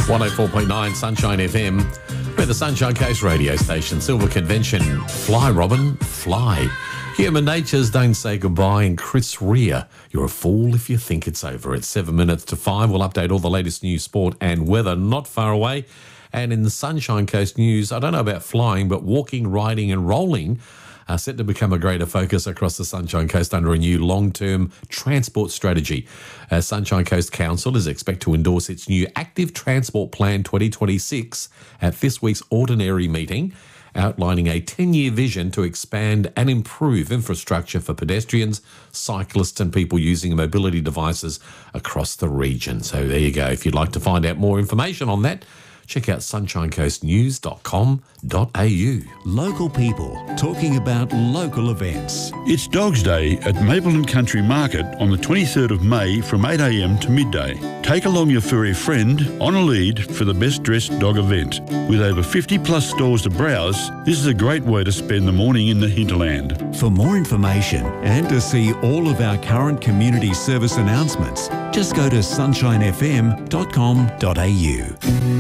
104.9 Sunshine FM. We're the Sunshine Coast radio station. Silver Convention. Fly, Robin, fly. Human Natures Don't Say Goodbye. And Chris Rea, you're a fool if you think it's over. It's 7 minutes to 5. We'll update all the latest news, sport and weather not far away. And in the Sunshine Coast news, I don't know about flying, but walking, riding and rolling are set to become a greater focus across the Sunshine Coast under a new long-term transport strategy. Sunshine Coast Council is expected to endorse its new Active Transport Plan 2026 at this week's ordinary meeting, outlining a 10-year vision to expand and improve infrastructure for pedestrians, cyclists and people using mobility devices across the region. So there you go. If you'd like to find out more information on that, check out sunshinecoastnews.com.au. Local people talking about local events. It's Dogs Day at Mapleton Country Market on the 23rd of May from 8 a.m. to midday. Take along your furry friend on a lead for the best dressed dog event. With over 50 plus stalls to browse, this is a great way to spend the morning in the hinterland. For more information and to see all of our current community service announcements, just go to sunshinefm.com.au.